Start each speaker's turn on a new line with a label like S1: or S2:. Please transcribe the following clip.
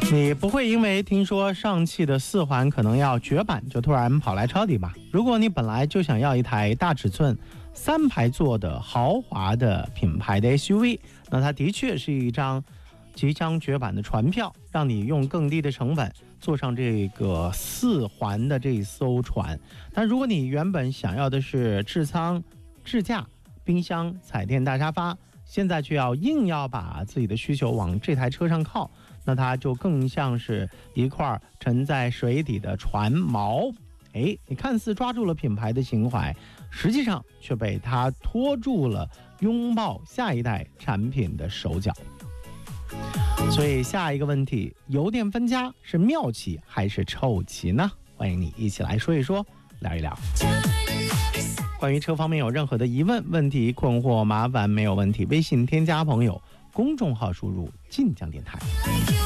S1: 你不会因为听说上汽的4环可能要绝版，就突然跑来抄底吧？如果你本来就想要一台大尺寸3排座的豪华的品牌的 SUV， 那它的确是一张即将绝版的船票，让你用更低的成本坐上这个4环的这艘船。但如果你原本想要的是置舱、智驾、冰箱、彩电大沙发，现在却硬要把自己的需求往这台车上靠，那它就更像是一块沉在水底的船锚。你看似抓住了品牌的情怀，实际上却被它拖住了拥抱下一代产品的手脚。所以下一个问题，油电分家是妙棋还是臭棋呢？欢迎你一起来说一说，聊一聊。关于车方面有任何的疑问、问题、困惑、麻烦，没有问题，微信添加朋友，公众号输入晋江电台。